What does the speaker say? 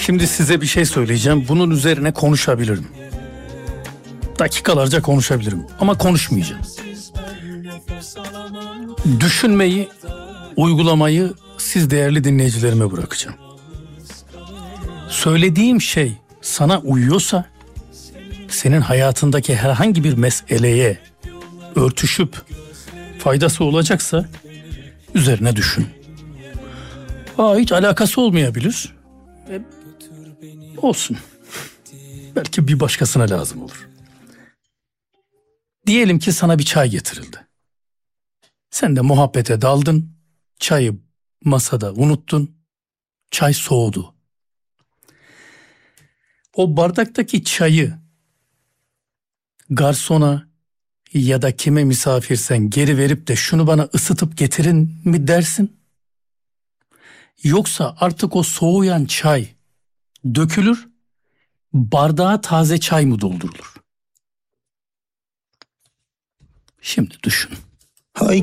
Şimdi size bir şey söyleyeceğim. Bunun üzerine konuşabilirim. Dakikalarca konuşabilirim ama konuşmayacağım. Düşünmeyi, uygulamayı siz değerli dinleyicilerime bırakacağım. Söylediğim şey sana uyuyorsa, senin hayatındaki herhangi bir meseleye örtüşüp faydası olacaksa üzerine düşün. Hiç alakası olmayabilir. Olsun. Belki bir başkasına lazım olur. Diyelim ki sana bir çay getirildi. Sen de muhabbete daldın, çayı masada unuttun, çay soğudu. O bardaktaki çayı garsona ya da kime misafirsen geri verip de şunu bana ısıtıp getirin mi dersin? Yoksa artık o soğuyan çay dökülür, bardağa taze çay mı doldurulur? Şimdi düşün. Hay